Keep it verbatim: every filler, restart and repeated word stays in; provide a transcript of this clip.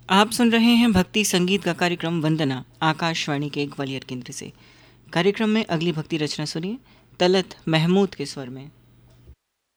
आप सुन रहे हैं भक्ति संगीत का कार्यक्रम वंदना आकाशवाणी के ग्वालियर केंद्र से। कार्यक्रम में अगली भक्ति रचना सुनिए तलत महमूद के स्वर में।